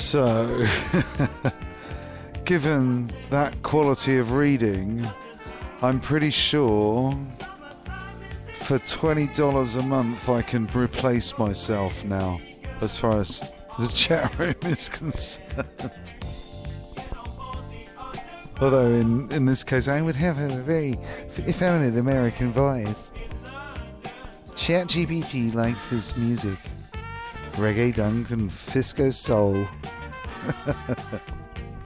So, given that quality of reading, I'm pretty sure for $20 a month I can replace myself now, as far as the chat room is concerned. Although in this case I would have a very effeminate American voice. ChatGPT likes this music. Reggae Dunk and Fisco Soul.